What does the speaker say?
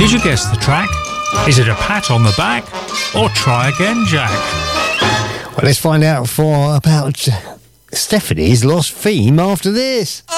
Did you guess the track? Is it a pat on the back or try again, Jack? Well, let's find out about Stephanie's lost theme after this.